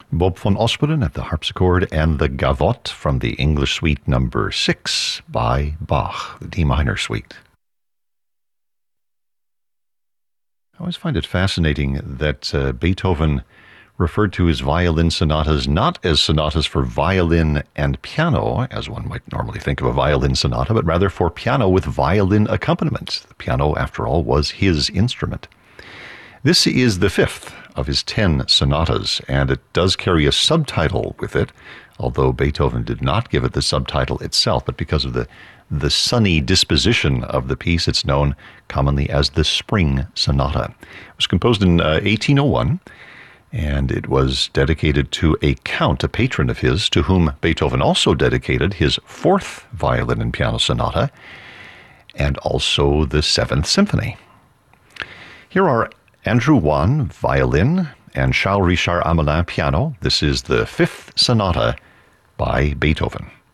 Bob von Osperen at the harpsichord, and the Gavotte from the English Suite number 6 by Bach, the D minor suite. I always find it fascinating that Beethoven referred to his violin sonatas not as sonatas for violin and piano, as one might normally think of a violin sonata, but rather for piano with violin accompaniment. The piano, after all, was his instrument. This is the 5th of his 10 sonatas, and it does carry a subtitle with it, although Beethoven did not give it the subtitle itself, but because of the sunny disposition of the piece, it's known commonly as the Spring Sonata. It was composed in 1801, and it was dedicated to a count, a patron of his, to whom Beethoven also dedicated his 4th violin and piano sonata, and also the 7th Symphony. Here are Andrew Wan, violin, and Charles Richard Amelin, piano. This is the 5th sonata by Beethoven.